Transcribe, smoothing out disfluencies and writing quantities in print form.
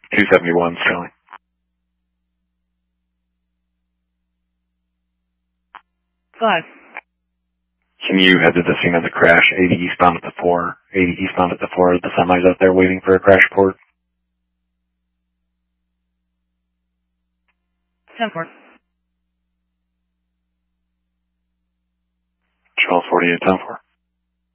271, Sterling. Go ahead. Can you head to the scene of the crash, 80 eastbound at the 4? 80 eastbound at the 4, the semi's out there waiting for a crash report. 10-4. Charles 48, 10-4.